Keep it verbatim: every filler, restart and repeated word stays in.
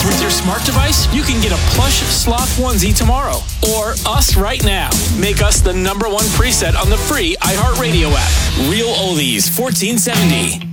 With your smart device, you can get a plush sloth onesie tomorrow. Or us right now. Make us the number one preset on the free iHeartRadio app. Real Oldies fourteen seventy.